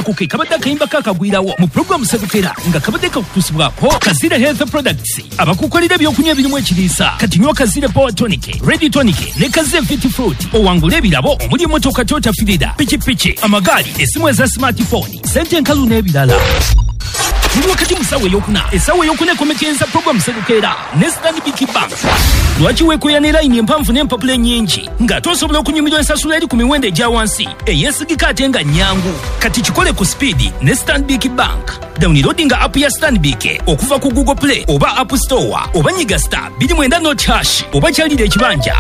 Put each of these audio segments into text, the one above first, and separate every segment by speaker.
Speaker 1: ako ke kabadde akayimba kakagwirawo mu programu Sedukera nga kabadde kakutusibwako Kazire Health Products abakukolera ebyokunywa ebirimu ekiriisa kati nywa Kazire Power Tonic, Ready Tonic ne Kazire Fit Fruit owangula ebirabo omuli emmotoka Toyota Fielder, pikipiki, amagaali, essimu eza smartphone, sente enkalu n'ebirala. Tuli wakati musawe yokuna esawe yokuna komekenza program Sedukera ne Stanbic Bank. Lwaki wekoya line empamvu n'empapula ennyingi nga tosobola okunyumirwa ensasula eri ku miwendo egya wansi eyeesigika ate nga nnyangu? Kati kikole ku speed ne Stanbic Bank. Downloadinga app ya Stanbic okuva ku Google Play oba App Store oba nyiga star 29# oba kyalira ekibanja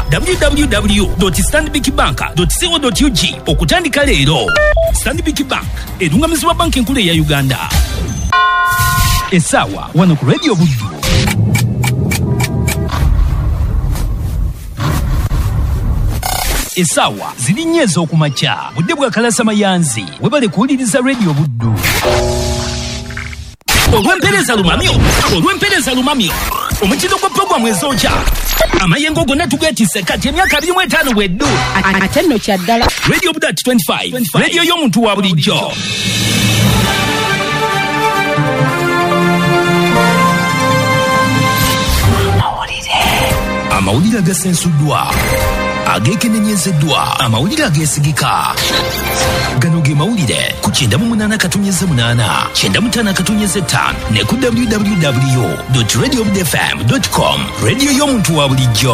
Speaker 1: www.stanbicbank.co.ug okutandika leero. Stanbic Bank erungamizibwa banki enkulu ya Uganda. Esawa wano ku Radio Buddu. Esawa ziri nnyo okumakya budde bwa kalasa mayanzi webale kuwuliriza Radio Buddu. Olw'empereza lumamyo omukino gwa programu ezokya amayengo gonna tugetise kati emyaka 25 bweddu
Speaker 2: ate nno kyaddala.
Speaker 1: Radio Buddu 25 radio y'omuntu wa bulijjo. Amawulire agasensuddwa, agekenenyezeddwa, amawulire ageesigika. Gano ge mawulire ku 98.8 95 ne ku www.radiobudfm.com. Radio y'omuntu wa bulijjo.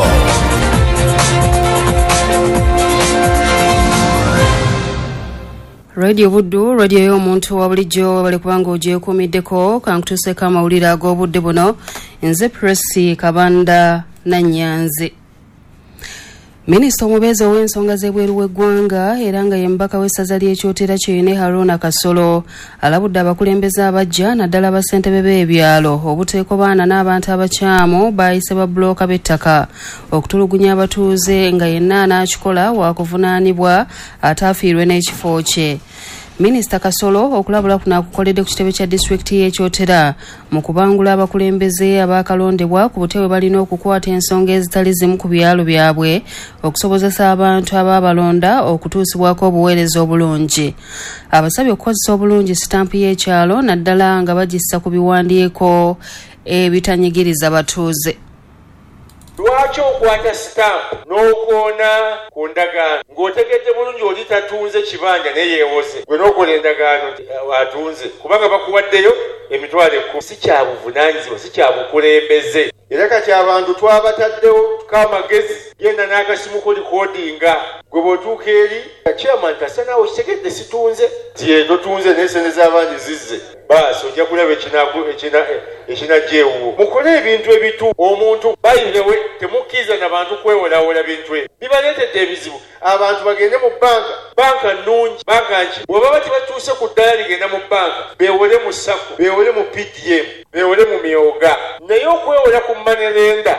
Speaker 2: Radio Buddu, radio y'omuntu wa bulijjo bali kubanga ogyekuumiddeko kankutuuseko amawulire ag'obudde buno. Nze Presi Kabanda Nanyanzi. Minisita omubeezi ow'ensonga z'ebweru w'eggwanga era nga ye mbaka w'essaza ly'ekyotera Kyeyune Haruna Kasolo alabudde abakulembeze abajja naddala bassentebe b'ebyalo obuteeko baana n'abantu abakyamu baayise ba bbulooka b'ettaka okutulugunya abatuuze nga yenna anaakikola waakuvunaanibwa ate afiirwe n'ekifo kye. Minisita Kasolo okulabula kuno akukoledde ku kitebe kya disitulikiti y'ekyotera mu kubangula abakulembeze abaakalondebwa ku butewe balina okukwata ensonga ezitali zimu ku byalo byabwe okusobozesa abantu abaabalonda okutuusibwako obuweereza obulungi. Abasabye okukozesa obulungi sitampu y'ekyalo naddala nga bagissa ku biwandiiko ebitanyigiriza batuuze.
Speaker 3: Lwaki okwata stamp n'okoona ku ndagaano ng'otegedde bulungi oli tatunze kibanja neyeewoze gwe n'okola endagaano atunze kubanga bakuwaddeyo emitwalo 10. Si kya buvunaanyizibwa, si kya bukulembeze. Era kati abantu twabataddewo k'amagezi genda n'akasimu ko likodinga gwe bw'otuuka eri chairman tasa nawe kitegedde situnze tiye totunze n'ensene z'abandi zizze baasi ojja kulaba ekinajjeewo. Mukole ebintu ebitu omuntu bayinewe temukkiriza n'abantu kwewolawola bintu ebyo bibaleetedde ebizibu. Abantu bagende mu banka nnungi banka nki bw'oba bati batuuse ku ddala ligenda mu banka beewole mu sako beewole mu PDM beewole mu myoga naye okwewola ku manerenda.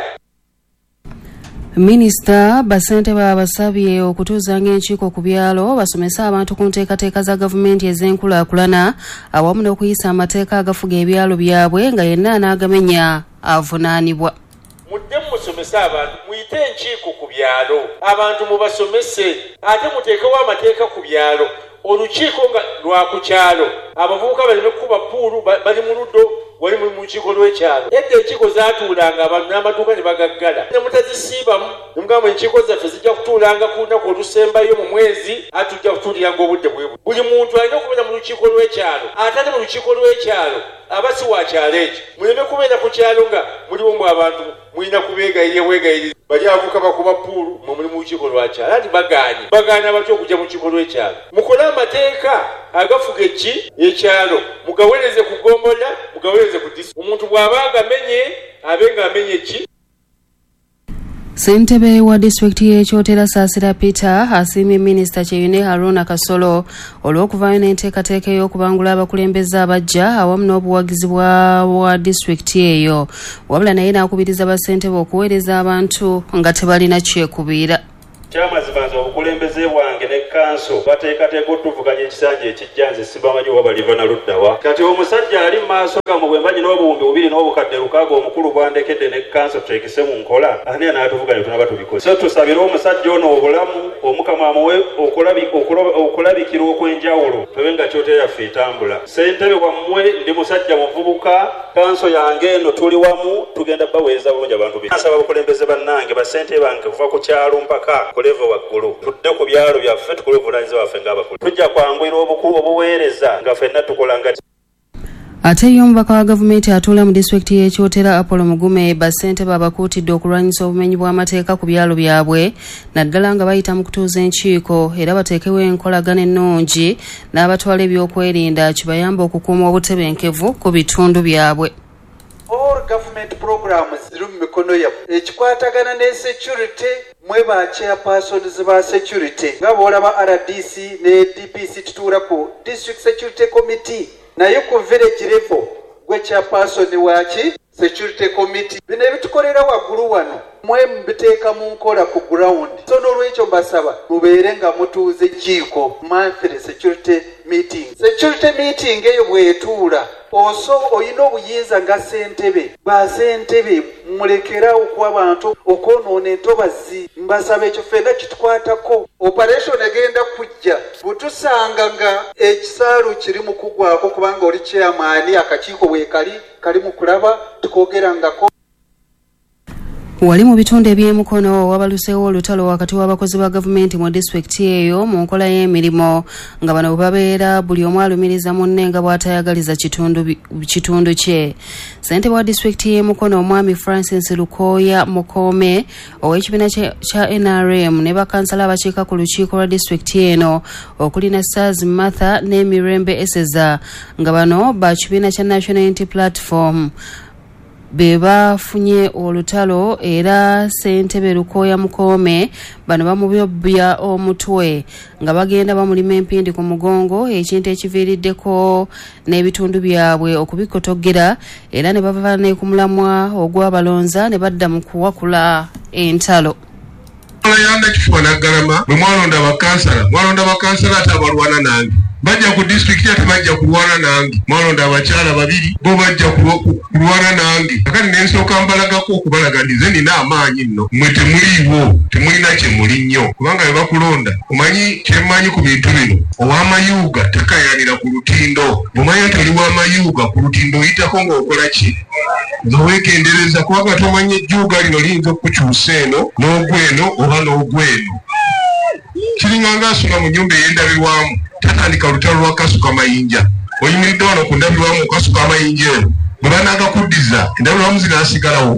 Speaker 2: Minisita bassentebe abasabye okutuuzanga enkiiko ku byalo basomese abantu ku nteekateeka za gavumenti ez'enkulaakulana awamu n'okuyisa amateeka agafuga ebyalo byabwe nga yenna anaagamenya avunaanibwa.
Speaker 3: Mudde musomese abantu muyite enkiiko ku byalo abantu mubasomese ate muteekewo amateeka ku byalo. Olukiiko nga lwa ku kyalo abavubuka baleme kuba puulu bali mu luddo wali mu lukiiko lw'ekyalo. Edda enkiiko zaatuulanga abantu n'amaduuka ne bagaggala ne mutazisiibamu nemugamba enkiiko zaffe zijja kutuulanga ku lunaku olusembayo mu mwezi ate tujja kutuuliranga obudde bwe buli muntu alina okubeera mu lukiiko lw'ekyalo ate ate mu lukiiko lw'ekyalo aba si wa kyalo ekyo muleme kubeera ku kyalo nga muliwo mu abantu mulina kubeegayirira bwegayirira bali avuka bakuba puulu mwe muli mu lukiiko lwa kyalo ati bagaana batya okujja mu lukiiko lw'ekyalo. Mukole amateeka agafuga ekyalo mugaweereze ku gombola mugaweereze ku disi omuntu bw'aba agamenye abe ng'amenye ki.
Speaker 2: Ssentebe wa disitulikiti y'ekyotera Saasira Peter asiimye minisita Kyeyune Haruna Kasolo olw'okuvaayo n'enteekateeka ey'okubangula abakulembeze abajja awamu n'obuwagizi bwa disitulikiti eyo wabula naye n'akubiriza bassentebe okuweereza abantu nga tebalina kyekubiira.
Speaker 4: Kyamazima obukulembeze bwange ne kanso bateekateeka otuvuganya ekisanja ekijja nze sibamanyi oba baliva na luddawa. Kati omusajja ali mu maaso gamwe bwe mbanyi n'obuwumbi 2 n'obukadde 6 omukulu bwandekedde ne kanso tuteekese mu nkola ani anaatuvuganya tunaba tubikoze. So tusabire omusajja ono obulamu omukama amuwe okulabika okulabikira okw'enjawulo tubenga kyotera yaffe etambula. Ssentebe wammwe ndi musajja muvubuka, kanso yange eno tuli wamu, tugenda baweereza bulungi abantu be. Nsaba abakulembeze bannange bassentebe bange kuva ku kyalo mpaka ku levo waggulu, tudde ku byalo byaffe tukole obuvunaanyizibwa bwaffe ng'abakulu. Tujja kwanguyira obuweereza nga ffenna tukola nga
Speaker 2: ate ye omubaka wa gavumenti atuula mu disitulikiti y'ekyotera Apollo Mugume bassentebe abakuutidde okulwanyisa obumenyi bw'amateeka ku byalo byabwe naddala nga bayita mu kutuuza enkiiko era bateekewo enkolagana ennungi n'abatwala ebyokwerinda kibayamba okukuuma obutebenkevu ku bitundu byabwe.
Speaker 5: All government programs ziri mu mikono yaffe ekikwatagana ne security mwe ba chairpersons ba security nga bw'olaba RDC ne DPC tutuula ku district security committee naye ku village level gwe chairperson waki security committee bino ebitukolera waggulu wano mwe mbiteeka mu nkola ku ground. So n'olwekyo mbasaba mubeere nga mutuuze kiiko monthly security meeting. Security meeting eyo bw'etuula oyina obuyinza nga ssentebe bassentebe mulekera okuwa abantu okwonoona entobazi. Mbasaba ekyo ffenna kitukwatako. Operation egenda kujja butusanga nga ekisaalu kiri mu kugwako kubanga oli chairman akakiiko bwe kali mu kulaba tukogerangako.
Speaker 2: Wali mu bitundu eby'emukono wabaluseewo olutalo wakati w'abakozi ba gavumenti mu disitulikiti eyo mu nkola y'emirimu nga bano babeera buli omu alumiriza munne nga bw'atayagaliza kitundu kye. Ssentebe wa disitulikiti y'emukono omwami Francis Lukooya Mukome ow'ekibiina kya NRM ne bakansala abakiika ku lukiiko lwa disitulikiti eno okuli Nassaz Martha ne Mirembe Eseza nga bano ba kibiina kya National Unity Platform be bafunye olutalo era ssentebe Lukooya Mukome bano bamubyobbya omutwe nga bagenda bamulima empindi ku mugongo ekintu ekiviiriddeko n'ebitundu byabwe okubikotogera era ne bava ne ku mulamwa ogw'abalonza ne badda mu kuwakula entalo.
Speaker 6: Yanda kifuba naggalama bwe mwalonda bakansala ate abalwana nange bajja ku disitulikiti ate bajja kulwana nange mwalonda abakyala babiri bo bajja kulwana nange akati nensooka mbalagako okubalaganize nina amaanyi nno mmwe temulina kyemuli nnyo kubanga bwe bakulonda omanyi kyemmanyi ku bintu bino ow'amayuuga takayanira ku lutindo omanyi nti oli w'amayuuga ku lutindo oyitako ng'okola ki nga weegendereza kubanga tomanya ejjuuga lino liyinza okukyusa eno n'ogweno oba n'ogweno kiringanga asula mu nnyumba ey'endabirwamu tatandika lutalo lwa kasuka mayinja oyimiridde wano ku ndabirwamu okasuka amayinja eno bwe banaagakuddiza endabirwamu zinaasigalawo.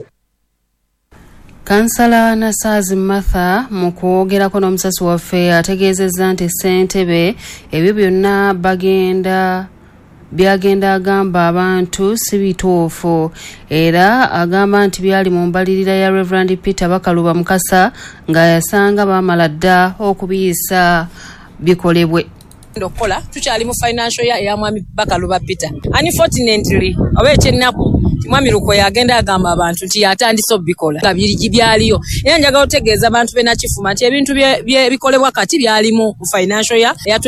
Speaker 2: Kansala Nassaz Martha mu kwogerako n'omusasi waffe ategeezezza nti ssentebe ebyo byonna byagenda agamba abantu si bituufu era agamba nti byali mu mbalirira ya Reverend Peter Bakaluba Mukasa nga yasanga baamala dda okubiyisa bikolebwe.
Speaker 7: Ndokola tukyali mu financial year ya mwami Bakaluba Peter. Unfortunately oba ekyennaku mwami Lukooya agenda agamba abantu nti yatandise obikola nga birigi byaliyo era njagala otegeeza abantu be nakifuma nti ebintu bikolebwa kati byalimu mu financial year ya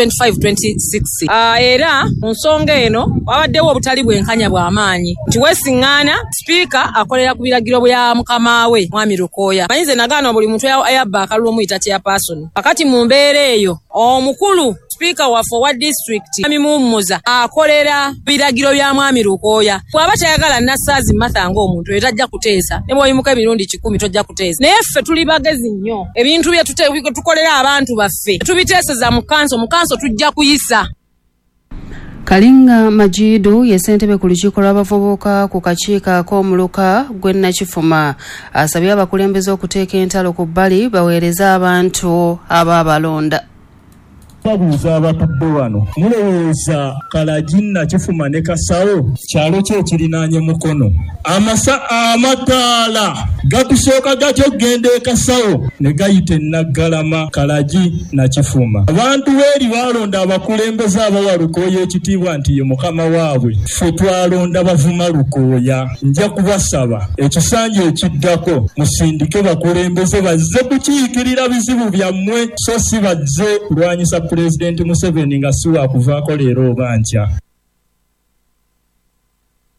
Speaker 7: 25-26 era mu nsonga eno wabaddewo obutali bwenkanya bw'amaanyi nti wesiŋŋaana sipiika akolera ku biragiro bya mukama we mwami Lukooya manyize nagaana buli muntu ayabba akalulu omuyita chairperson akati mu mbeera eyo omukulu Speaker waffe wa district amimumuza akolera biragiro bya mwami Lukooya bw'aba tayagala Nassaz Martha ng'omuntu oyo tajja kuteesa ne bw'oyimuka emirundi 10 tojja kuteesa naye ffe tuli bagezi nnyo ebintu bye tukolera abantu baffe tubiteeseza mu kanso tujja kuyisa.
Speaker 2: Kalinga Majidu ye ssentebe ku lukiiko lw'abavubuka ku kakiiko ak'omuluka gwe Nakifuma asabye abakulembeze okuteeka entalo ku bbali baweereze abantu abaabalonda.
Speaker 8: Babuuza abatudde wano mulowooza Kalagi Nakifuma ne Kasawo kyalo kye kirinaanye mukono amasa amataala gakusooka gatyo genda e Kasawo ne gayita Naggalama Kalagi Nakifuma abantu weeri balonda abakulembeze abawa Lukooya ekitiibwa nti ye mukama waabwe ffe twalonda bavuma Lukooya nja kubasaba ekisanja ekiddako musindike bakulembeze bazze kukiikirira bizibu byammwe so si bazze kulwanyisa President Museveni nga siwa kuvaako leero oba nkya.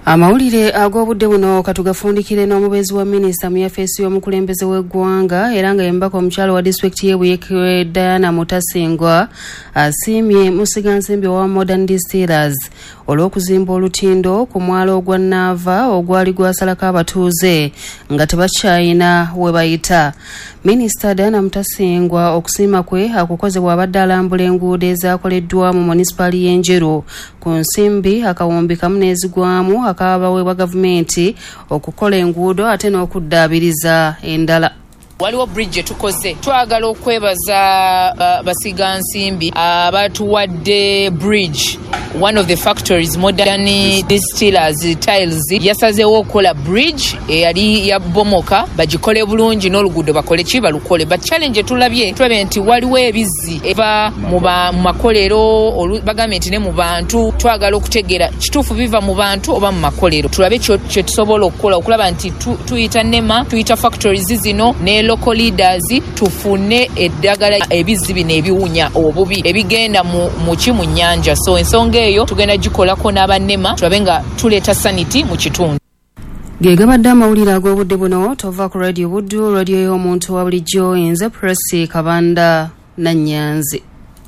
Speaker 2: Amawulire ag'obudde buno katugafundikire n'omubezi wa minisita mu yafeesi y'omukulembeze w'eggwanga era nga yembaka omukyalo wa disitulikiti y'e Diana Mutasingwa asiimye musigansimbi wa Modern Distillers olw'okuzimba olutindo ku mwalo ogwa Nava ogwali gwasalako abatuuze nga tebakyayina we bayita. Minisita Diana Mutasingwa okusiima kwe akukozebwa abadde alambula enguudo ezaakoleddwa mu munisipaali y'Enjeru ku nsimbi akawumbi kamu n'ezigwamu akabaweebwa gavumenti okukola enguudo ate n'okuddaabiriza endala.
Speaker 9: Waliwo bridge tukoze twagala okwebaza basiga nsimbi abatuwadde bridge. One of the factories Modern Distillers Tiles yasazeewo okukola bridge eyali yabomoka bagikole bulungi n'oluguudo bakole kibalukole. But challenge tulabye nti waliwo ebizzi eva mu makolero bagambye nti ne mu bantu twagala okutegeera kituufu biva mu bantu oba mu makolero. Tulabe kye tusobola okukola okulaba nti tuyita NEMA tuyita factories zino ne local leaders tufune eddagala ebizzi bino ebiwunya obubi ebigenda mu nnyanja. So ensonga eyo tugenda gikolako n'abannema tulabe nga tuleeta sanity mu kitundu.
Speaker 2: Ge gabadde amawulire ag'obudde buno tova ku radio Buddu, radio y'omuntu wa bulijjo Nze Press Kabanda Nanyanzi.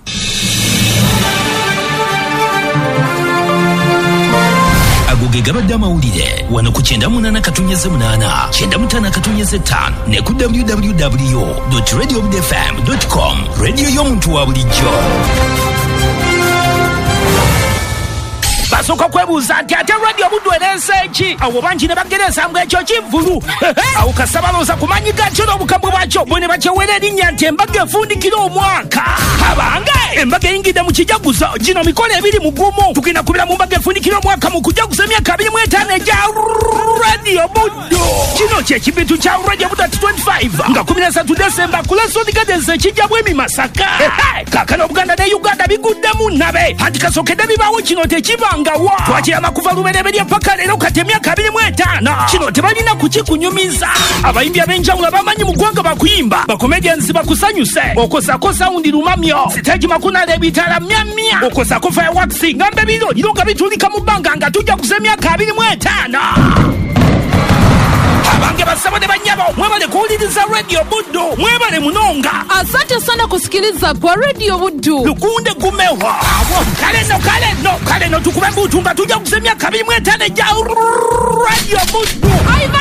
Speaker 1: Agoge gabadde amawulire wano ku 98.8 95 ne ku www.radiobudfm.com radio y'omuntu wa bulijjo. Basoka kwebuuza nti ate radio Buddu ereese ki? Awo bangi ne bagereza ngu ekyo kivulu. Awo kasabaloza kumanyiga kyo n'obukambwe bwakyo bo ne bakyewera erinnya nti embaga efundikira omwaka. Abange embaga eyingidde mu kijaguzo gino mikolo ebiri mu gumu tugenda kubira mu mbaga efundikira omwaka mu kujaguza emyaka 25 egya radio Buddu. Kino ky'ekibitu kya radio Buddu 25 nga 13 Desemba ku Lesotho Gardens ekijja bwemi Masaka. Kaakano Buganda ne Uganda biguddemu nabe anti kasokedde bibaawo kino tekibanga wa twakirama kuva lubereberye mpaka leero kati emyaka 25 kino tebalina kukikunyumiza. Abayimbi ab'enjawulo abamanyi mu ggwanga bakuyimba bakomedians bakusanyuse okosako saundi lumamyo stage makunale ebitala myamya okosako fireworks ngambe biro nga bitulika mu bbanga nga tujja kuza emyaka 25. Abange basaba ne banyabo mwebale kuwuliriza radio Buddu mwebale munonga.
Speaker 10: Asante sana kusikiliza kwa radio Buddu.
Speaker 1: Lukunde gumewa kale no tukube mbutumba tujja kuza emyaka 25 ja radio Buddu.